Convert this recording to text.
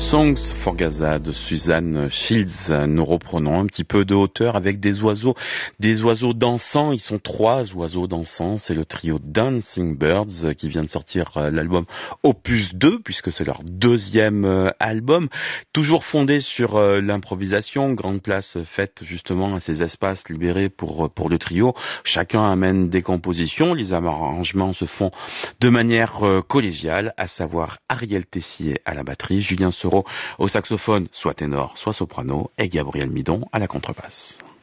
Songs for Gaza de Suzanne Shields. Nous reprenons un petit peu de hauteur avec des oiseaux dansants. Ils sont 3 oiseaux dansants. C'est le trio Dancing Birds qui vient de sortir l'album Opus 2 puisque c'est leur 2e album. Toujours fondé sur l'improvisation. Grande place faite justement à ces espaces libérés pour le trio. Chacun amène des compositions. Les arrangements se font de manière collégiale, à savoir Ariel Tessier à la batterie, Julien Seurat au saxophone, soit ténor, soit soprano, et Gabriel Midon à la contrebasse.